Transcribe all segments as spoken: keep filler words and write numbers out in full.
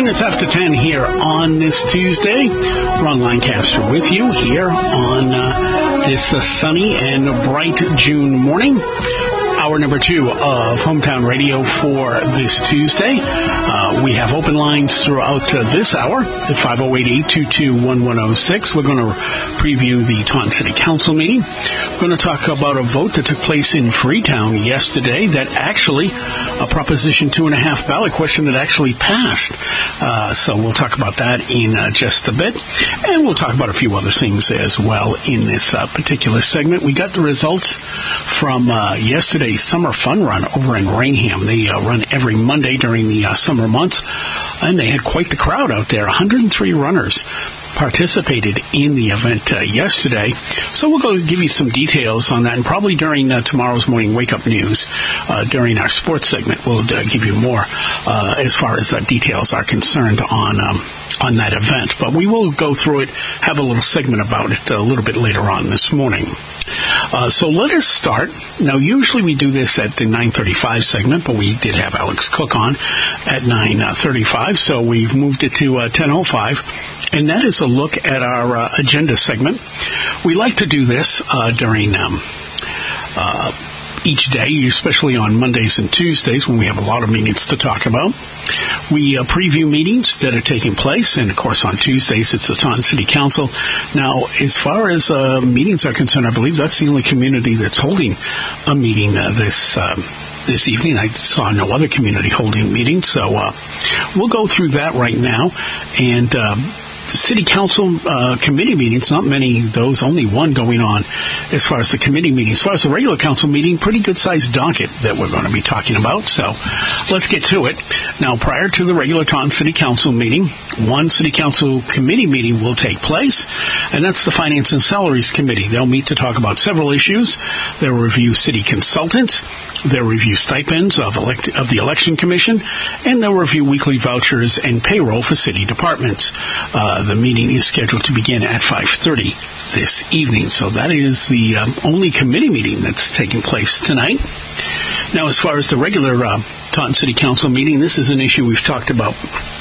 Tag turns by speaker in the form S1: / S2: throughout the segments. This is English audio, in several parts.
S1: minutes after ten here on this Tuesday. Ron Lancaster with you here on uh, this uh, sunny and bright June morning. Hour number two of Hometown Radio for this Tuesday. Uh, we have open lines throughout uh, this hour at five oh eight, eight two two, one one oh six. We're going to preview the Taunton City Council meeting. We're going to talk about a vote that took place in Freetown yesterday that actually, a Proposition two and a half ballot question that actually passed. Uh, so we'll talk about that in uh, just a bit. And we'll talk about a few other things as well in this uh, particular segment. We got the results from uh, yesterday's Summer Fun Run over in Rainham. They uh, run every Monday during the uh, summer months, and they had quite the crowd out there. one hundred three runners participated in the event uh, yesterday. So we'll go give you some details on that, and probably during uh, tomorrow's morning wake-up news, uh, during our sports segment, we'll uh, give you more uh, as far as uh, details are concerned on um, on that event. But we will go through it, have a little segment about it a little bit later on this morning. Uh, so let us start. Now, usually we do this at the nine thirty-five segment, but we did have Alex Cook on at nine thirty-five, so we've moved it to uh, ten oh five, and that is a look at our uh, agenda segment. We like to do this uh, during um, uh, each day, especially on Mondays and Tuesdays when we have a lot of meetings to talk about. We uh, preview meetings that are taking place, and of course on Tuesdays it's the Taunton City Council. Now, as far as uh, meetings are concerned, I believe that's the only community that's holding a meeting uh, this um, this evening. I saw no other community holding meetings, so uh, we'll go through that right now. And uh, City Council uh, committee meetings, not many, those, only one going on as far as the committee meeting. As far as the regular council meeting, pretty good-sized docket that we're going to be talking about. So let's get to it. Now, prior to the regular Taunton City Council meeting, one City Council committee meeting will take place, and that's the Finance and Salaries Committee. They'll meet to talk about several issues. They'll review city consultants. They'll review stipends of, elect- of the Election Commission, and they'll review weekly vouchers and payroll for city departments. Uh, The meeting is scheduled to begin at five thirty this evening. So that is the um, only committee meeting that's taking place tonight. Now, as far as the regular uh, Taunton City Council meeting, this is an issue we've talked about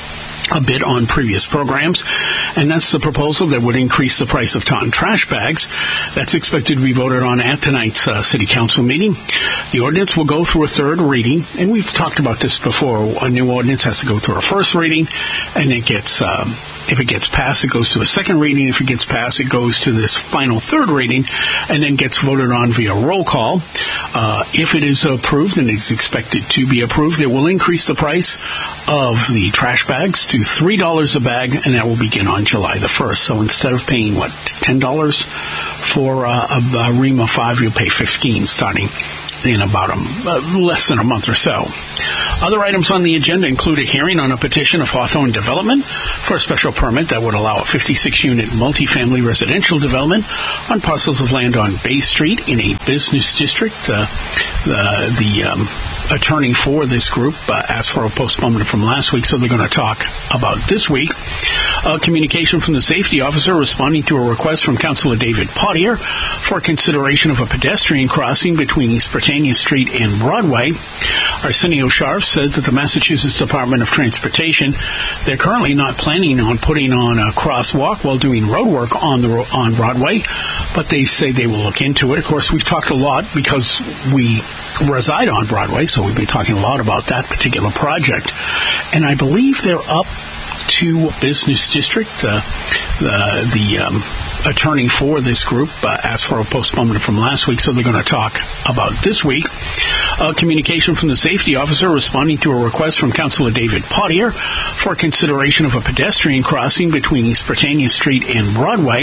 S1: a bit on previous programs, and that's the proposal that would increase the price of Taunton trash bags. That's expected to be voted on at tonight's uh, City Council meeting. The ordinance will go through a third reading, and we've talked about this before. A new ordinance has to go through a first reading, and it gets... Um, If it gets passed, it goes to a second reading. If it gets passed, it goes to this final third reading and then gets voted on via roll call. Uh, if it is approved, and it's expected to be approved, it will increase the price of the trash bags to three dollars a bag, and that will begin on July the first. So instead of paying, what, ten dollars for uh, a, a ream of five, you'll pay fifteen dollars starting in about a, uh, less than a month or so. Other items on the agenda include a hearing on a petition of Hawthorne Development for a special permit that would allow a fifty-six unit multifamily residential development on parcels of land on Bay Street in a business district. Uh, the the um, attorney for this group uh, asked for a postponement from last week, so they're going to talk about this week. Uh, communication from the safety officer responding to a request from Councillor David Pottier for consideration of a pedestrian crossing between East Britannia Street and Broadway. Arsenio Scharf says that the Massachusetts Department of Transportation, they're currently not planning on putting on a crosswalk while doing road work on the on Broadway, but they say they will look into it. Of course, we've talked a lot because we reside on Broadway, so we've been talking a lot about that particular project. And I believe they're up to business district. Uh, the the um, attorney for this group uh, asked for a postponement from last week, so they're going to talk about this week. Uh, communication from the safety officer responding to a request from Councillor David Pottier for consideration of a pedestrian crossing between East Britannia Street and Broadway.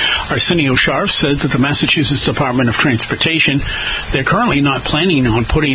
S1: Arsenio Scharf says that the Massachusetts Department of Transportation, they're currently not planning on putting